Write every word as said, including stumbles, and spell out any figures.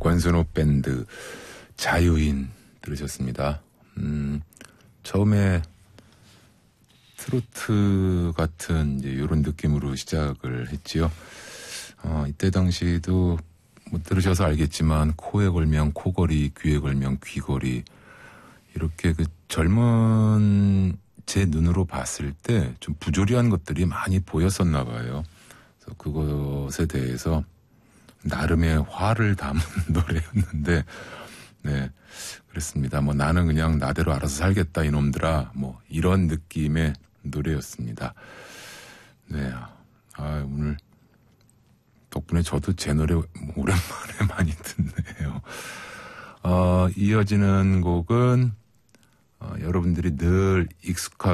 권순호 밴드 자유인 들으셨습니다. 음, 처음에 트로트 같은 이제 이런 느낌으로 시작을 했지요. 어, 이때 당시도 못 들으셔서 알겠지만 코에 걸면 코걸이, 귀에 걸면 귀걸이 이렇게 그 젊은 제 눈으로 봤을 때 좀 부조리한 것들이 많이 보였었나 봐요. 그래서 그것에 대해서 나름의 화를 담은 노래였는데, 네, 그랬습니다. 뭐 나는 그냥 나대로 알아서 살겠다 이놈들아, 뭐 이런 느낌의 노래였습니다. 네, 아 오늘 덕분에 저도 제 노래 오랜만에 많이 듣네요. 어, 이어지는 곡은 어, 여러분들이 늘 익숙한